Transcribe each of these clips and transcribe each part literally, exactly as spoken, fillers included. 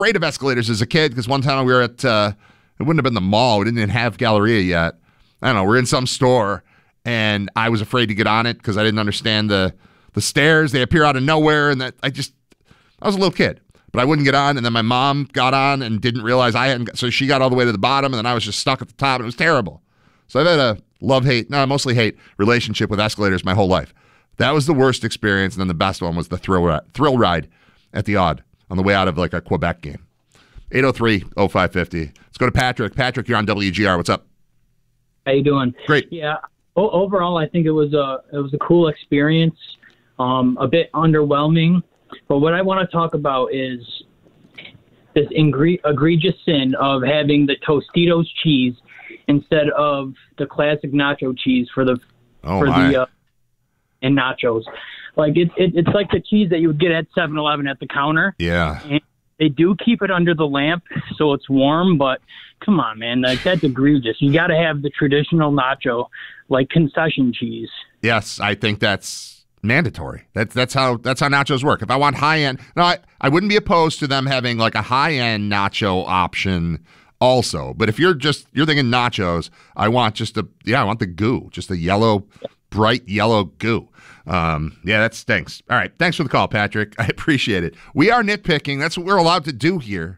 afraid of escalators as a kid because one time we were at, uh, it wouldn't have been the mall. We didn't even have Galleria yet. I don't know. We're in some store, and I was afraid to get on it because I didn't understand the the stairs. They appear out of nowhere, and that I just, I was a little kid. But I wouldn't get on, and then my mom got on and didn't realize I hadn't, got, so she got all the way to the bottom, and then I was just stuck at the top, and it was terrible. So I've had a love-hate, no, mostly hate relationship with escalators my whole life. That was the worst experience, and then the best one was the thrill ride, thrill ride at the Odd on the way out of like a Quebec game. eight oh three oh five fifty. Let's go to Patrick. Patrick, you're on W G R. What's up? How you doing? Great. Yeah. O- overall, I think it was a it was a cool experience. Um, a bit underwhelming, but what I want to talk about is this ingre- egregious sin of having the Tostitos cheese instead of the classic nacho cheese for the oh, for my. the uh, and nachos. Like it, it it's like the cheese that you would get at seven eleven at the counter. Yeah. And they do keep it under the lamp so it's warm, but come on, man, like that's egregious. You got to have the traditional nacho, like concession cheese. Yes, I think that's mandatory. That's that's how that's how nachos work. If I want high end, no, I, I wouldn't be opposed to them having like a high end nacho option also. But if you're just you're thinking nachos, I want just a yeah, I want the goo, just a yellow, bright yellow goo. Um, yeah, that stinks. All right, thanks for the call, Patrick. I appreciate it. We are nitpicking. That's what we're allowed to do here.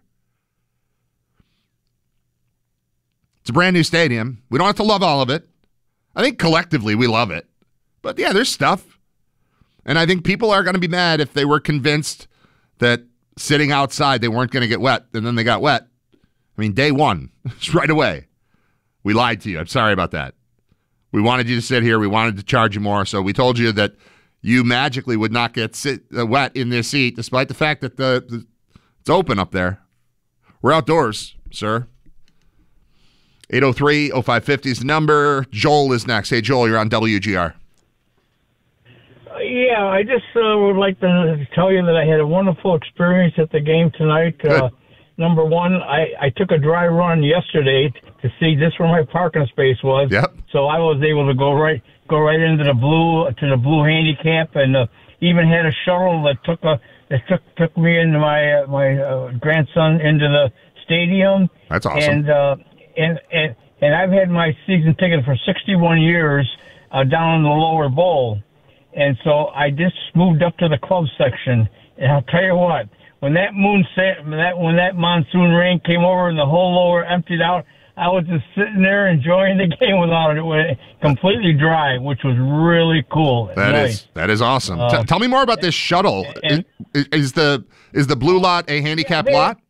It's a brand new stadium. We don't have to love all of it. I think collectively we love it. But yeah, there's stuff. And I think people are going to be mad if they were convinced that sitting outside they weren't going to get wet, and then they got wet. I mean, day one, right away. We lied to you. I'm sorry about that. We wanted you to sit here. We wanted to charge you more, so we told you that you magically would not get sit, uh, wet in this seat, despite the fact that the, the it's open up there. We're outdoors, sir. eight oh three oh five fifty is the number. Joel is next. Hey, Joel, you're on W G R. Yeah, I just uh, would like to tell you that I had a wonderful experience at the game tonight. Uh, number one, I, I took a dry run yesterday to see just where my parking space was. Yep. So I was able to go right go right into the blue to the blue handicap, and uh, even had a shuttle that took a that took took me and my uh, my uh, grandson into the stadium. That's awesome. And uh, and and and I've had my season ticket for sixty-one years uh, down in the lower bowl. And so I just moved up to the club section, and I'll tell you what, when that moon set, when that when that monsoon rain came over and the whole lower emptied out, I was just sitting there enjoying the game without it, it completely dry, which was really cool. That nice. is that is awesome. Uh, T- tell me more about this shuttle. and, is, is the is the blue lot a handicap they, lot?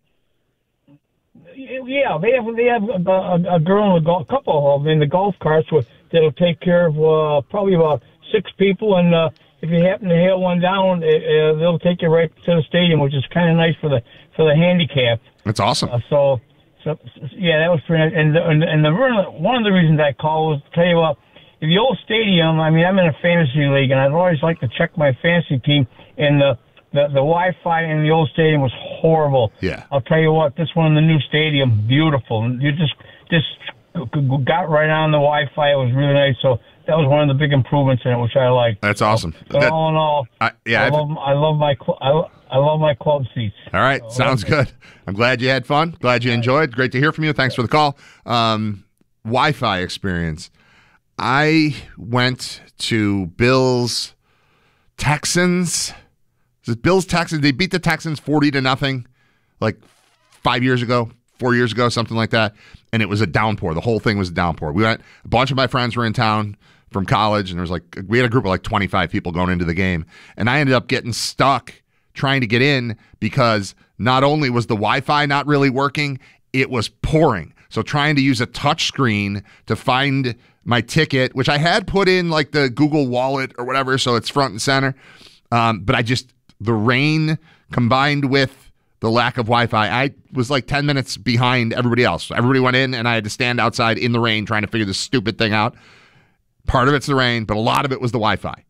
Yeah, they have they have a, a, a girl and a, golf, a couple of them in the golf carts with, that'll take care of uh, probably about six people, and uh, if you happen to hail one down, uh, they'll take you right to the stadium, which is kind of nice for the for the handicap. That's awesome. Uh, so, so yeah, that was pretty nice. And the, and, and the one of the reasons I called was to tell you what, if the old stadium, I mean, I'm in a fantasy league, and I'd always like to check my fantasy team, and the the, the Wi-Fi in the old stadium was horrible. Yeah. I'll tell you what, this one in the new stadium, beautiful. You just just got right on the Wi-Fi. It was really nice. So that was one of the big improvements in it, which I like. That's awesome. So, that, all in all, I, yeah, I love, I love my cl- I, I love my club seats. All right, so, sounds good. I'm glad you had fun. Glad you enjoyed. Great to hear from you. Thanks for the call. Um, Wi-Fi experience. I went to Bills Texans. Is it Bills Texans? They beat the Texans forty to nothing, like five years ago, four years ago, something like that. And it was a downpour. The whole thing was a downpour. We went. A bunch of my friends were in town from college, and there was like we had a group of like twenty-five people going into the game, and I ended up getting stuck trying to get in because not only was the Wi-Fi not really working, it was pouring. So trying to use a touch screen to find my ticket, which I had put in like the Google Wallet or whatever, so it's front and center. Um, but I just, the rain combined with the lack of Wi-Fi, I was like ten minutes behind everybody else. Everybody went in, and I had to stand outside in the rain trying to figure this stupid thing out. Part of it's the rain, but a lot of it was the Wi-Fi.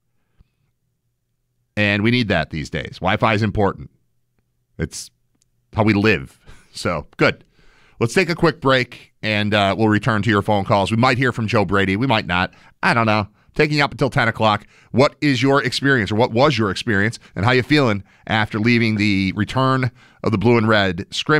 And we need that these days. Wi-Fi is important. It's how we live. So, good. Let's take a quick break, and uh, we'll return to your phone calls. We might hear from Joe Brady. We might not. I don't know. Taking you up until ten o'clock. What is your experience, or what was your experience, and how you feeling after leaving the return of the blue and red scrimmage?